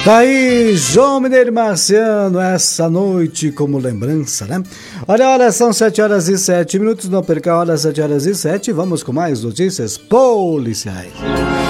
Tá aí, João Mineiro e Marciano, essa noite como lembrança, né? Olha, são 7h07, não perca a hora, 7h07, vamos com mais notícias policiais.